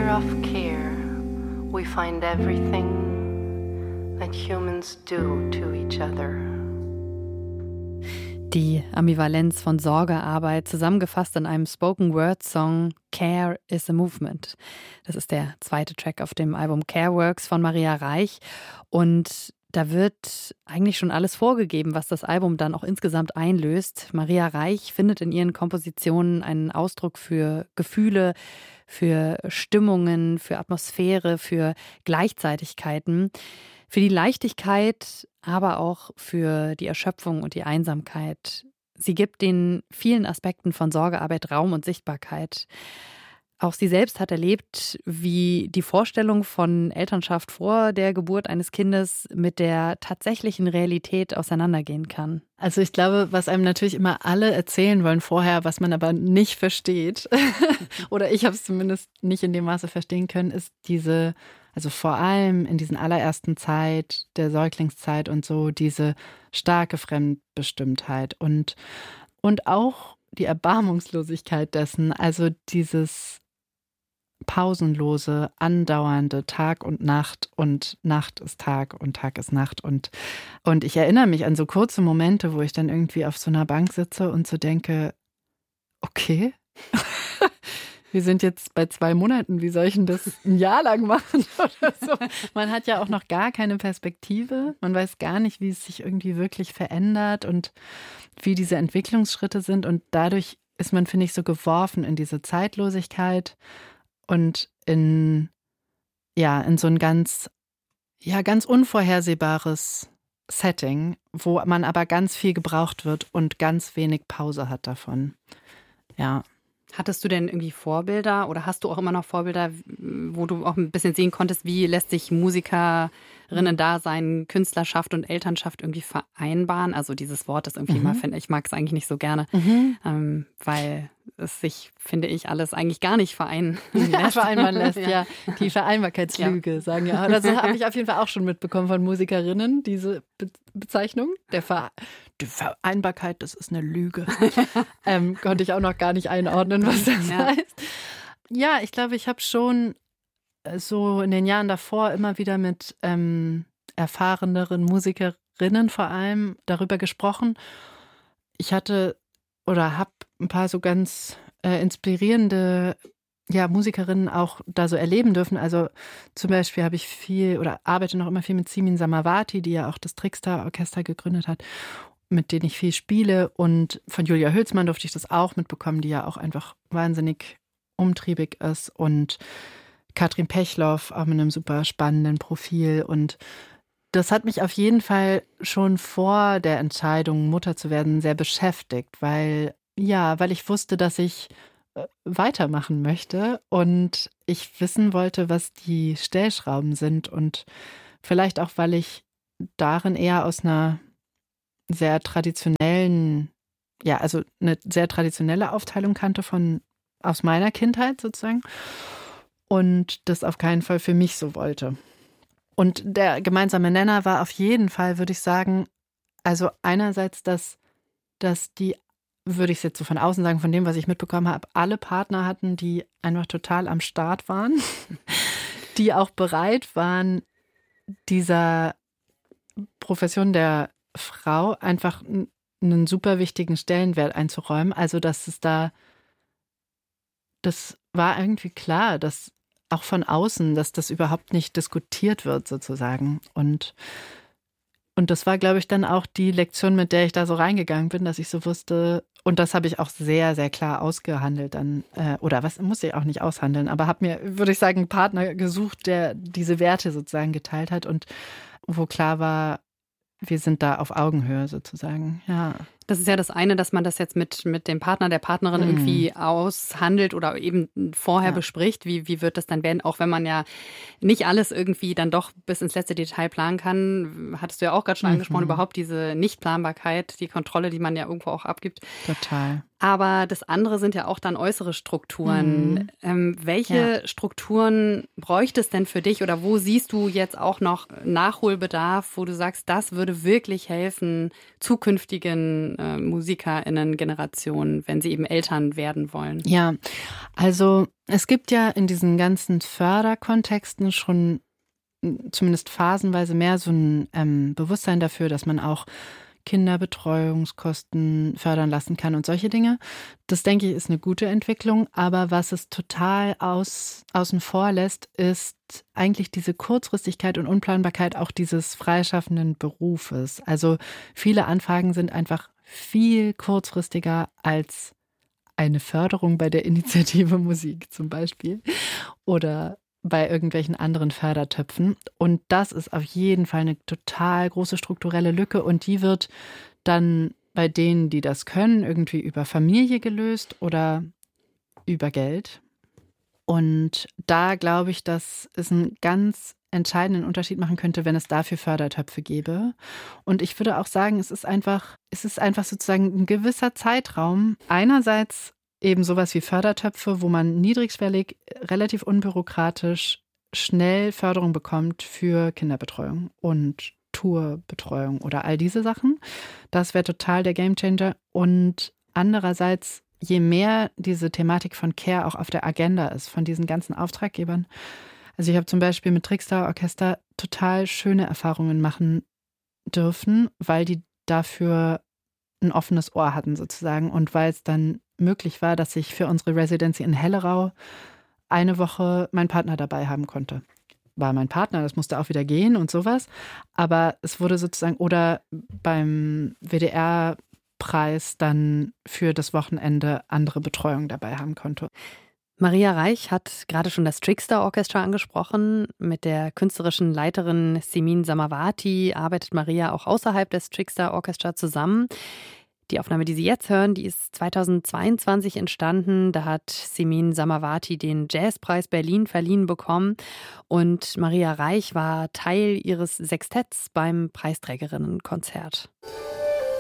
center of care, we find everything that humans do to each other. Die Ambivalenz von Sorgearbeit, zusammengefasst in einem Spoken-Word-Song Care is a Movement. Das ist der zweite Track auf dem Album Care Works von Maria Reich. Und da wird eigentlich schon alles vorgegeben, was das Album dann auch insgesamt einlöst. Maria Reich findet in ihren Kompositionen einen Ausdruck für Gefühle, für Stimmungen, für Atmosphäre, für Gleichzeitigkeiten, für die Leichtigkeit, aber auch für die Erschöpfung und die Einsamkeit. Sie gibt den vielen Aspekten von Sorgearbeit Raum und Sichtbarkeit. Auch sie selbst hat erlebt, wie die Vorstellung von Elternschaft vor der Geburt eines Kindes mit der tatsächlichen Realität auseinandergehen kann. Also ich glaube, was einem natürlich immer alle erzählen wollen vorher, was man aber nicht versteht, oder ich habe es zumindest nicht in dem Maße verstehen können, ist also vor allem in diesen allerersten Zeit, der Säuglingszeit und so, diese starke Fremdbestimmtheit und auch die Erbarmungslosigkeit dessen, also dieses pausenlose, andauernde Tag und Nacht ist Tag und Tag ist Nacht. Und ich erinnere mich an so kurze Momente, wo ich dann irgendwie auf so einer Bank sitze und so denke, okay, wir sind jetzt bei 2 Monaten, wie soll ich denn das ein Jahr lang machen oder so? Man hat ja auch noch gar keine Perspektive, man weiß gar nicht, wie es sich irgendwie wirklich verändert und wie diese Entwicklungsschritte sind. Und dadurch ist man, finde ich, so geworfen in diese Zeitlosigkeit und in so ein ganz unvorhersehbares Setting, wo man aber ganz viel gebraucht wird und ganz wenig Pause hat davon. Ja. Hattest du denn irgendwie Vorbilder oder hast du auch immer noch Vorbilder, wo du auch ein bisschen sehen konntest, wie lässt sich Musikerinnen-Dasein, Künstlerschaft und Elternschaft irgendwie vereinbaren? Also dieses Wort ist irgendwie mal, ich mag es eigentlich nicht so gerne, weil es sich, finde ich, alles eigentlich gar nicht vereinbaren lässt. Ja. Die Vereinbarkeitslüge, sagen ja. Also habe ich auf jeden Fall auch schon mitbekommen von Musikerinnen, diese Bezeichnung. Die Vereinbarkeit, das ist eine Lüge. Konnte ich auch noch gar nicht einordnen, was das heißt. Ja, ich glaube, ich habe schon so in den Jahren davor immer wieder mit erfahreneren Musikerinnen vor allem darüber gesprochen. Ich hatte oder habe ein paar so ganz inspirierende Musikerinnen auch da so erleben dürfen. Also zum Beispiel habe ich viel oder arbeite noch immer viel mit Simin Samawati, die ja auch das Trickstar-Orchester gegründet hat, mit denen ich viel spiele. Und von Julia Hülsmann durfte ich das auch mitbekommen, die ja auch einfach wahnsinnig umtriebig ist. Und Katrin Pechloff, auch mit einem super spannenden Profil. Und das hat mich auf jeden Fall schon vor der Entscheidung, Mutter zu werden, sehr beschäftigt, weil ich wusste, dass ich weitermachen möchte und ich wissen wollte, was die Stellschrauben sind und vielleicht auch, weil ich darin eher aus einer sehr traditionellen, also eine sehr traditionelle Aufteilung kannte aus meiner Kindheit sozusagen und das auf keinen Fall für mich so wollte. Und der gemeinsame Nenner war auf jeden Fall, würde ich sagen, also einerseits, dass die, würde ich es jetzt so von außen sagen, von dem, was ich mitbekommen habe, alle Partner hatten, die einfach total am Start waren, die auch bereit waren, dieser Profession der Frau einfach einen super wichtigen Stellenwert einzuräumen. Also, das war irgendwie klar, dass auch von außen, dass das überhaupt nicht diskutiert wird sozusagen. Und das war, glaube ich, dann auch die Lektion, mit der ich da so reingegangen bin, dass ich so wusste, und das habe ich auch sehr, sehr klar ausgehandelt dann, oder was muss ich auch nicht aushandeln, aber habe mir, würde ich sagen, einen Partner gesucht, der diese Werte sozusagen geteilt hat und wo klar war, wir sind da auf Augenhöhe sozusagen, ja. Das ist ja das eine, dass man das jetzt mit dem Partner, der Partnerin irgendwie aushandelt oder eben vorher bespricht. Wie wird das dann werden? Auch wenn man ja nicht alles irgendwie dann doch bis ins letzte Detail planen kann. Hattest du ja auch gerade schon angesprochen, überhaupt diese Nichtplanbarkeit, die Kontrolle, die man ja irgendwo auch abgibt. Total. Aber das andere sind ja auch dann äußere Strukturen. Welche Strukturen bräuchte es denn für dich oder wo siehst du jetzt auch noch Nachholbedarf, wo du sagst, das würde wirklich helfen, zukünftigen MusikerInnen-Generation, wenn sie eben Eltern werden wollen? Ja, also es gibt ja in diesen ganzen Förderkontexten schon zumindest phasenweise mehr so ein Bewusstsein dafür, dass man auch Kinderbetreuungskosten fördern lassen kann und solche Dinge. Das, denke ich, ist eine gute Entwicklung. Aber was es total außen vor lässt, ist eigentlich diese Kurzfristigkeit und Unplanbarkeit auch dieses freischaffenden Berufes. Also viele Anfragen sind einfach viel kurzfristiger als eine Förderung bei der Initiative Musik zum Beispiel oder bei irgendwelchen anderen Fördertöpfen. Und das ist auf jeden Fall eine total große strukturelle Lücke und die wird dann bei denen, die das können, irgendwie über Familie gelöst oder über Geld. Und da glaube ich, dass es einen ganz entscheidenden Unterschied machen könnte, wenn es dafür Fördertöpfe gäbe. Und ich würde auch sagen, es ist einfach sozusagen ein gewisser Zeitraum. Einerseits eben sowas wie Fördertöpfe, wo man niedrigschwellig, relativ unbürokratisch schnell Förderung bekommt für Kinderbetreuung und Tourbetreuung oder all diese Sachen. Das wäre total der Gamechanger. Und andererseits, je mehr diese Thematik von Care auch auf der Agenda ist, von diesen ganzen Auftraggebern. Also ich habe zum Beispiel mit Trickstar Orchester total schöne Erfahrungen machen dürfen, weil die dafür ein offenes Ohr hatten sozusagen und weil es dann möglich war, dass ich für unsere Residency in Hellerau eine Woche meinen Partner dabei haben konnte. War mein Partner, das musste auch wieder gehen und sowas. Aber es wurde sozusagen, oder beim WDR-Preis dann für das Wochenende andere Betreuung dabei haben konnte. Maria Reich hat gerade schon das Trickstar Orchestra angesprochen. Mit der künstlerischen Leiterin Simin Samawati arbeitet Maria auch außerhalb des Trickstar Orchestra zusammen. Die Aufnahme, die Sie jetzt hören, die ist 2022 entstanden. Da hat Simin Samawati den Jazzpreis Berlin verliehen bekommen. Und Maria Reich war Teil ihres Sextetts beim Preisträgerinnenkonzert.